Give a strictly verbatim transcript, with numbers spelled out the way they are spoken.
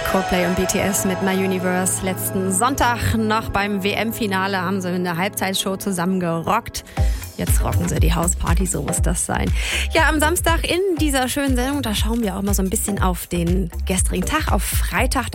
Coldplay und B T S mit My Universe. Letzten Sonntag noch beim W M-Finale haben sie in der Halbzeitshow zusammen gerockt. Jetzt rocken sie die Hausparty, so muss das sein. Ja, am Samstag in dieser schönen Sendung, da schauen wir auch mal so ein bisschen auf den gestrigen Tag, auf Freitag.